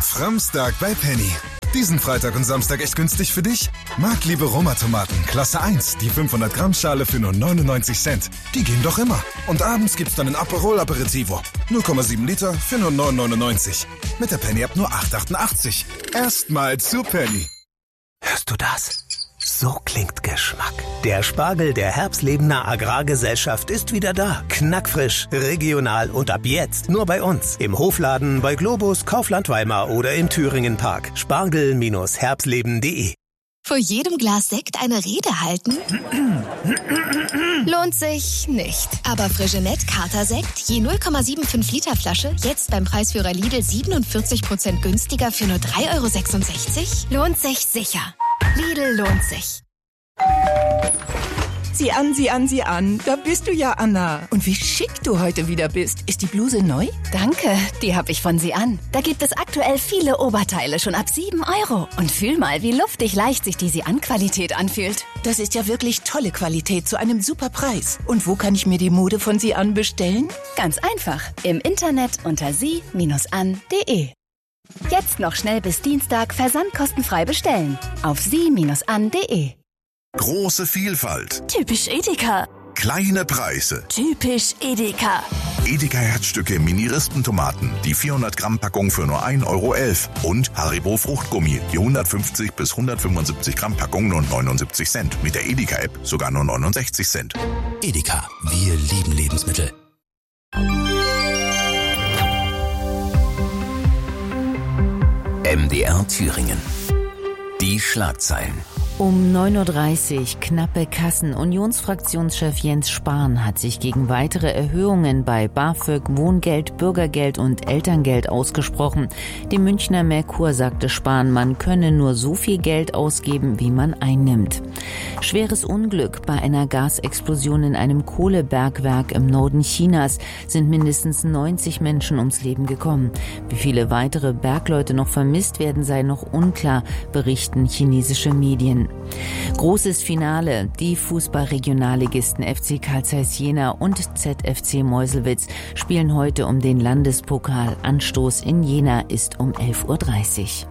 Framstag bei Penny. Diesen Freitag und Samstag echt günstig für dich? Marktliebe Roma-Tomaten, Klasse 1, die 500 Gramm Schale für nur 99 Cent. Die gehen doch immer. Und abends gibt's dann ein Aperol Aperitivo. 0,7 Liter für nur 9,99. Mit der Penny-App nur 8,88. Erstmal zu Penny. Hörst du das? So klingt Geschmack. Der Spargel der Herbstlebener Agrargesellschaft ist wieder da. Knackfrisch, regional und ab jetzt nur bei uns. Im Hofladen, bei Globus, Kaufland Weimar oder im Thüringen Park. Spargel-herbstleben.de. Vor jedem Glas Sekt eine Rede halten? Lohnt sich nicht. Aber Freixenet Kater-Sekt, je 0,75 Liter Flasche, jetzt beim Preisführer Lidl 47% günstiger für nur 3,66 €? Lohnt sich sicher. Lidl lohnt sich. Sieh an, sieh an, sieh an. Da bist du ja, Anna. Und wie schick du heute wieder bist. Ist die Bluse neu? Danke, die habe ich von Sie an. Da gibt es aktuell viele Oberteile schon ab 7 €. Und fühl mal, wie luftig leicht sich die Sie an Qualität anfühlt. Das ist ja wirklich tolle Qualität zu einem super Preis. Und wo kann ich mir die Mode von Sie an bestellen? Ganz einfach. Im Internet unter sie-an.de. Jetzt noch schnell bis Dienstag versandkostenfrei bestellen. Auf sie-an.de. Große Vielfalt. Typisch Edeka. Kleine Preise. Typisch Edeka. Edeka Herzstücke Mini-Rispentomaten. Die 400 Gramm Packung für nur 1,11 €. Und Haribo Fruchtgummi. Die 150 bis 175 Gramm Packung nur 79 Cent. Mit der Edeka App sogar nur 69 Cent. Edeka, wir lieben Lebensmittel. MDR Thüringen. Die Schlagzeilen. Um 9:30 Uhr knappe Kassen. Unionsfraktionschef Jens Spahn hat sich gegen weitere Erhöhungen bei BAföG, Wohngeld, Bürgergeld und Elterngeld ausgesprochen. Dem Münchner Merkur sagte Spahn, man könne nur so viel Geld ausgeben, wie man einnimmt. Schweres Unglück. Bei einer Gasexplosion in einem Kohlebergwerk im Norden Chinas sind mindestens 90 Menschen ums Leben gekommen. Wie viele weitere Bergleute noch vermisst werden, sei noch unklar, berichten chinesische Medien. Großes Finale. Die Fußballregionalligisten FC Carl Zeiss Jena und ZFC Meuselwitz spielen heute um den Landespokal. Anstoß in Jena ist um 11:30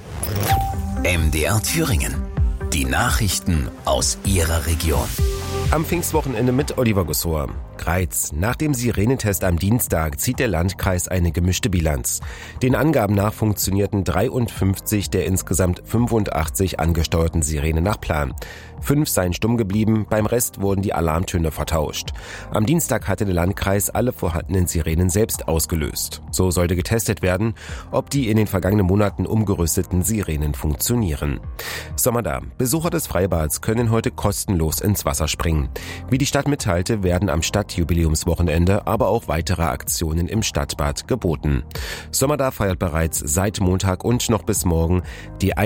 Uhr. MDR Thüringen. Die Nachrichten aus Ihrer Region. Am Pfingstwochenende mit Oliver Gussor. Greiz. Nach dem Sirenentest am Dienstag zieht der Landkreis eine gemischte Bilanz. Den Angaben nach funktionierten 53 der insgesamt 85 angesteuerten Sirenen nach Plan. 5 seien stumm geblieben, beim Rest wurden die Alarmtöne vertauscht. Am Dienstag hatte der Landkreis alle vorhandenen Sirenen selbst ausgelöst. So sollte getestet werden, ob die in den vergangenen Monaten umgerüsteten Sirenen funktionieren. Sommer da. Besucher des Freibads können heute kostenlos ins Wasser springen. Wie die Stadt mitteilte, werden am Stadtjubiläumswochenende aber auch weitere Aktionen im Stadtbad geboten. Sommerda feiert bereits seit Montag und noch bis morgen die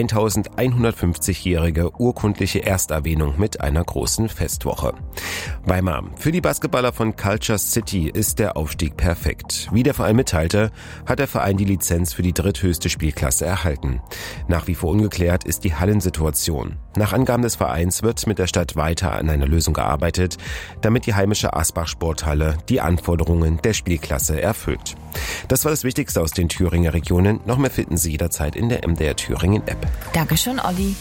1150-jährige urkundliche Ersterwähnung mit einer großen Festwoche. Weimar. Für die Basketballer von Culture City ist der Aufstieg perfekt. Wie der Verein mitteilte, hat der Verein die Lizenz für die dritthöchste Spielklasse erhalten. Nach wie vor ungeklärt ist die Hallensituation. Nach Angaben des Vereins wird mit der Stadt weiter an einer Lösung gearbeitet, damit die heimische Asbach-Sporthalle die Anforderungen der Spielklasse erfüllt. Das war das Wichtigste aus den Thüringer Regionen. Noch mehr finden Sie jederzeit in der MDR Thüringen App. Dankeschön, Olli.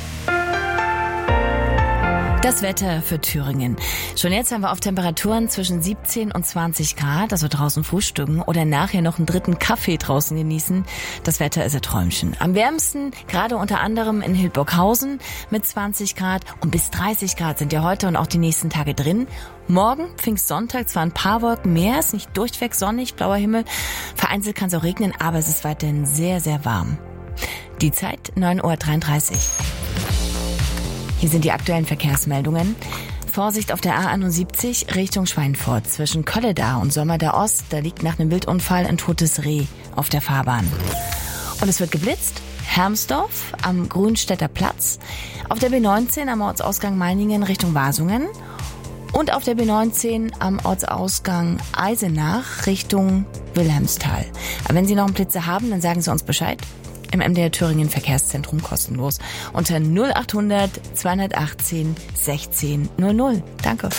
Das Wetter für Thüringen. Schon jetzt haben wir auf Temperaturen zwischen 17 und 20 Grad, also draußen frühstücken oder nachher noch einen dritten Kaffee draußen genießen. Das Wetter ist ein Träumchen. Am wärmsten gerade unter anderem in Hildburghausen mit 20 Grad und bis 30 Grad sind ja heute und auch die nächsten Tage drin. Morgen, Pfingstsonntag, zwar ein paar Wolken mehr, ist nicht durchweg sonnig, blauer Himmel. Vereinzelt kann es auch regnen, aber es ist weiterhin sehr, sehr warm. Die Zeit 9:33 Uhr. Hier sind die aktuellen Verkehrsmeldungen. Vorsicht auf der A71 Richtung Schweinfurt zwischen Kölledar und Sommerda Ost. Da liegt nach einem Wildunfall ein totes Reh auf der Fahrbahn. Und es wird geblitzt. Hermsdorf am Grünstädter Platz. Auf der B19 am Ortsausgang Meiningen Richtung Wasungen. Und auf der B19 am Ortsausgang Eisenach Richtung Wilhelmsthal. Aber wenn Sie noch einen Blitzer haben, dann sagen Sie uns Bescheid. Im MDR Thüringen Verkehrszentrum kostenlos unter 0800 218 16 00. Danke.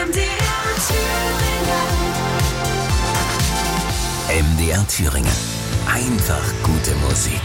MDR Thüringen. Einfach gute Musik.